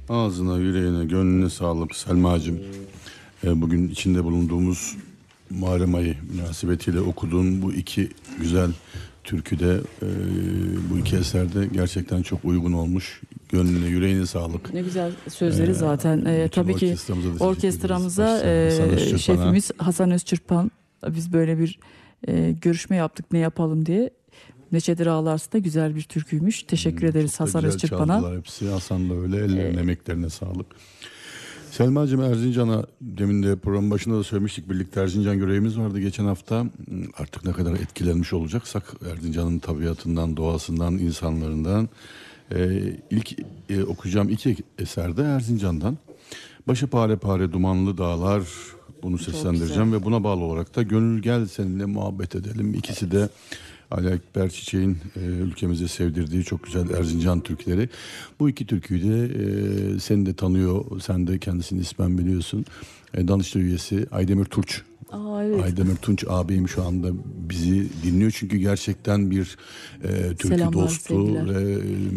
Ağzına, yüreğine, gönlüne sağlık Selma'cığım. Bugün içinde bulunduğumuz Muharrem ayı münasebetiyle okuduğun bu iki güzel türküde, bu iki eserde gerçekten çok uygun olmuş. Gönlüne, yüreğine sağlık. Ne güzel sözleri zaten. Bütün Tabii ki orkestramıza da orkestramıza teşekkür ederiz. Başta Hasan Özçırpan'a. şefimiz Hasan Özçırpan, biz böyle bir görüşme yaptık ne yapalım diye. Neşedir Ağlarsın da güzel bir türküymüş. Teşekkür ederiz Çok da Hasan güzel Özçırpan'a. çaldılar hepsi. Hasan da öyle. Ellerine, emeklerine sağlık. Selma'cığım, Erzincan'a demin de programın başında da söylemiştik. Birlikte Erzincan görevimiz vardı geçen hafta. Artık ne kadar etkilenmiş olacaksak Erzincan'ın tabiatından, doğasından, insanlarından. İlk okuyacağım iki eserde Erzincan'dan. Başı pare pare dumanlı dağlar, bunu seslendireceğim ve buna bağlı olarak da Gönül Gel Seninle Muhabbet Edelim. İkisi de Ali Ekber Çiçek'in ülkemize sevdirdiği çok güzel Erzincan türküleri. Bu iki türküyü de seni de tanıyor, sen de kendisini ismen biliyorsun. Danıştay üyesi Aydemir Tunç. Evet. Aydemir Tunç ağabeyim şu anda bizi dinliyor çünkü gerçekten bir türkü Selamlar, dostu sevgiler. ve